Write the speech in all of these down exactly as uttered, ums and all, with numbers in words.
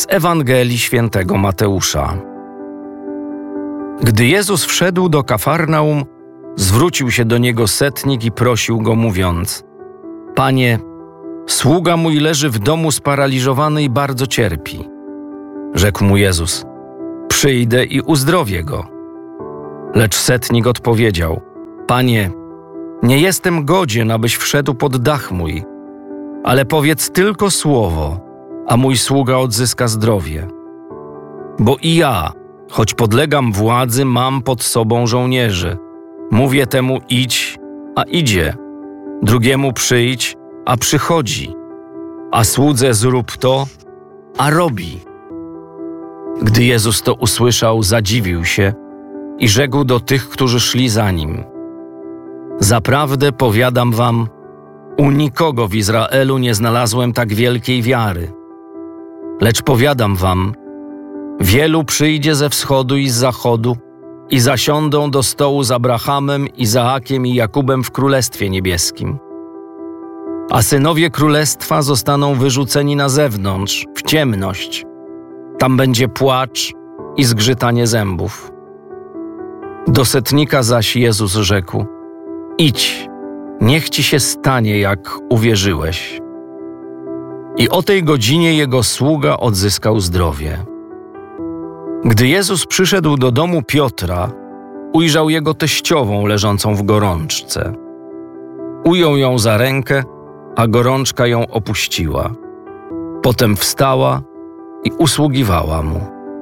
Z Ewangelii Świętego Mateusza. Gdy Jezus wszedł do Kafarnaum, zwrócił się do Niego setnik i prosił Go, mówiąc: Panie, sługa mój leży w domu sparaliżowany i bardzo cierpi. Rzekł mu Jezus: Przyjdę i uzdrowię go. Lecz setnik odpowiedział: Panie, nie jestem godzien, abyś wszedł pod dach mój, ale powiedz tylko słowo, a mój sługa odzyska zdrowie. Bo i ja, choć podlegam władzy, mam pod sobą żołnierzy. Mówię temu: idź, a idzie, drugiemu przyjdź, a przychodzi, a słudze: zrób to, a robi. Gdy Jezus to usłyszał, zadziwił się i rzekł do tych, którzy szli za Nim: Zaprawdę powiadam wam, u nikogo w Izraelu nie znalazłem tak wielkiej wiary. Lecz powiadam wam, wielu przyjdzie ze wschodu i z zachodu i zasiądą do stołu z Abrahamem, Izaakiem i Jakubem w Królestwie Niebieskim. A synowie Królestwa zostaną wyrzuceni na zewnątrz, w ciemność. Tam będzie płacz i zgrzytanie zębów. Do setnika zaś Jezus rzekł: Idź, niech ci się stanie, jak uwierzyłeś. I o tej godzinie jego sługa odzyskał zdrowie. Gdy Jezus przyszedł do domu Piotra, ujrzał jego teściową leżącą w gorączce. Ujął ją za rękę, a gorączka ją opuściła. Potem wstała i usługiwała mu.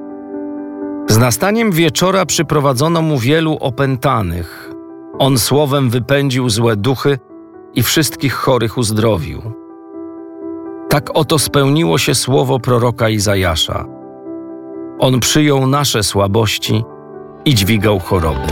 Z nastaniem wieczora przyprowadzono mu wielu opętanych. On słowem wypędził złe duchy i wszystkich chorych uzdrowił. Tak oto spełniło się słowo proroka Izajasza. On przyjął nasze słabości i dźwigał choroby.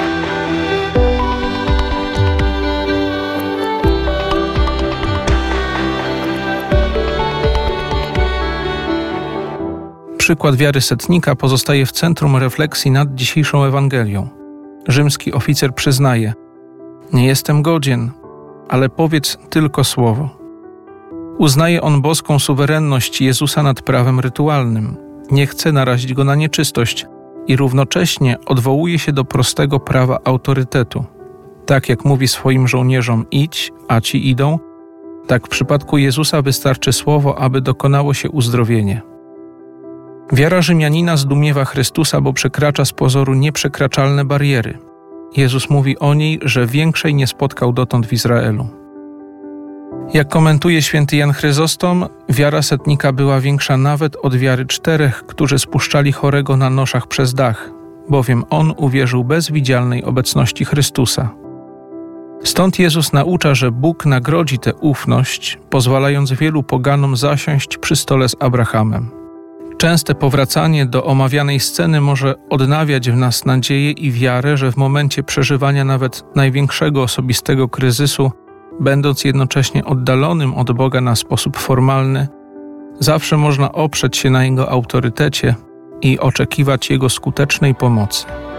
Przykład wiary setnika pozostaje w centrum refleksji nad dzisiejszą Ewangelią. Rzymski oficer przyznaje: Nie jestem godzien, ale powiedz tylko słowo. Uznaje on boską suwerenność Jezusa nad prawem rytualnym. Nie chce narazić go na nieczystość i równocześnie odwołuje się do prostego prawa autorytetu. Tak jak mówi swoim żołnierzom: idź, a ci idą, tak w przypadku Jezusa wystarczy słowo, aby dokonało się uzdrowienie. Wiara Rzymianina zdumiewa Chrystusa, bo przekracza z pozoru nieprzekraczalne bariery. Jezus mówi o niej, że większej nie spotkał dotąd w Izraelu. Jak komentuje święty Jan Chryzostom, wiara setnika była większa nawet od wiary czterech, którzy spuszczali chorego na noszach przez dach, bowiem on uwierzył bez widzialnej obecności Chrystusa. Stąd Jezus naucza, że Bóg nagrodzi tę ufność, pozwalając wielu poganom zasiąść przy stole z Abrahamem. Częste powracanie do omawianej sceny może odnawiać w nas nadzieję i wiarę, że w momencie przeżywania nawet największego osobistego kryzysu, będąc jednocześnie oddalonym od Boga na sposób formalny, zawsze można oprzeć się na Jego autorytecie i oczekiwać Jego skutecznej pomocy.